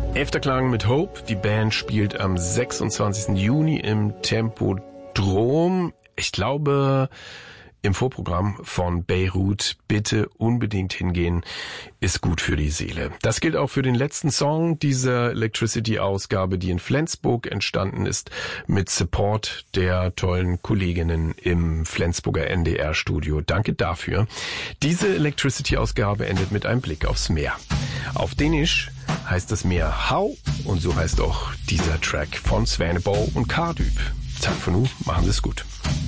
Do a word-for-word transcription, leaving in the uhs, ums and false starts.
Elfter Klang mit Hope. Die Band spielt am sechsundzwanzigsten Juni im Tempodrom. Ich glaube, im Vorprogramm von Beirut. Bitte unbedingt hingehen, ist gut für die Seele. Das gilt auch für den letzten Song dieser Electricity-Ausgabe, die in Flensburg entstanden ist, mit Support der tollen Kolleginnen im Flensburger N D R-Studio. Danke dafür. Diese Electricity-Ausgabe endet mit einem Blick aufs Meer. Auf Dänisch heißt das Meer Hau und so heißt auch dieser Track von Svanebo und Cardyp. Tag für nu, machen Sie es gut.